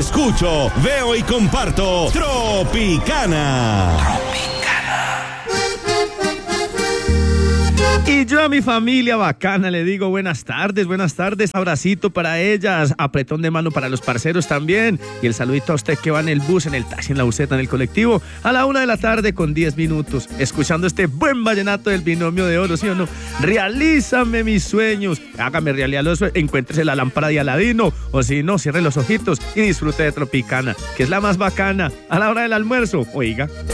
escucho, veo y comparto Tropicana. Y yo a mi familia bacana le digo buenas tardes, abracito para ellas, apretón de mano para los parceros también, y el saludito a usted que va en el bus, en el taxi, en la buseta, en el colectivo, a la 1:00 con 10 minutos, escuchando este buen vallenato del binomio de oro, ¿sí o no? Realízame mis sueños, hágame realidad los sueños, encuéntrese la lámpara de Aladino, o si no, cierre los ojitos y disfrute de Tropicana, que es la más bacana, a la hora del almuerzo, oiga.